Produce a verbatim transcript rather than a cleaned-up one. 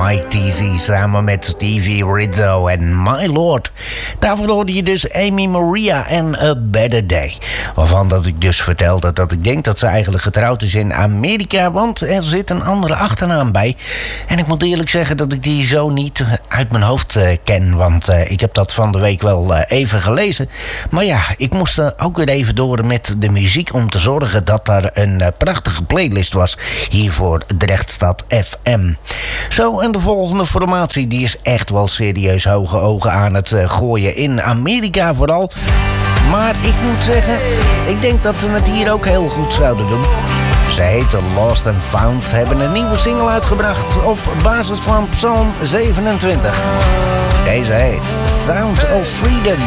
Mike Teasy samen met Stevie Rizzo en My Lord. Daarvoor hoorde je dus Amy Maria en A Better Day. Waarvan dat ik dus vertelde dat ik denk dat ze eigenlijk getrouwd is in Amerika, want er zit een andere achternaam bij. En ik moet eerlijk zeggen dat ik die zo niet uit mijn hoofd uh, ken, want uh, ik heb dat van de week wel uh, even gelezen. Maar ja, ik moest uh, ook weer even door met de muziek om te zorgen dat er een uh, prachtige playlist was hier voor Drechtstad F M. Zo, en de volgende formatie die is echt wel serieus hoge ogen aan het uh, gooien in Amerika vooral. Maar ik moet zeggen, ik denk dat ze het hier ook heel goed zouden doen. Ze heten Lost and Found, hebben een nieuwe single uitgebracht op basis van Psalm zevenentwintig. Deze heet Sound of Freedom.